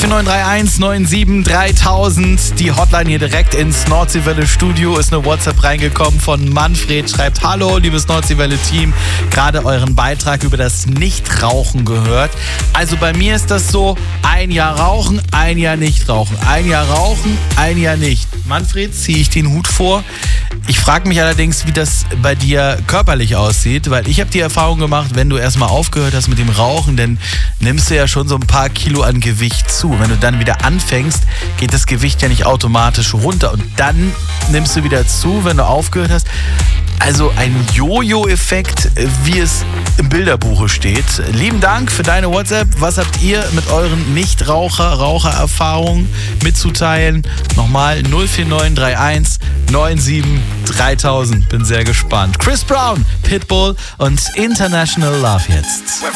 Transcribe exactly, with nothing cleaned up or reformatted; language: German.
vier neun drei eins neun sieben dreitausend. Die Hotline hier direkt ins Nordseewelle Studio. Ist eine WhatsApp reingekommen von Manfred. Schreibt: Hallo, liebes Nordseewelle Team. Gerade euren Beitrag über das Nichtrauchen gehört. Also bei mir ist das so: ein Jahr rauchen, ein Jahr nicht rauchen. Ein Jahr rauchen, ein Jahr nicht. Manfred, ziehe ich den Hut vor. Ich frage mich allerdings, wie das bei dir körperlich aussieht, weil ich habe die Erfahrung gemacht, wenn du erstmal aufgehört hast mit dem Rauchen, dann nimmst du ja schon so ein paar Kilo an Gewicht zu. Wenn du dann wieder anfängst, geht das Gewicht ja nicht automatisch runter und dann nimmst du wieder zu, wenn du aufgehört hast. Also ein Jojo-Effekt, wie es im Bilderbuche steht. Lieben Dank für deine WhatsApp. Was habt ihr mit euren Nichtraucher-Raucher-Erfahrungen mitzuteilen? Nochmal null vier neun drei eins neun sieben dreitausend. Bin sehr gespannt. Chris Brown, Pitbull und International Love jetzt.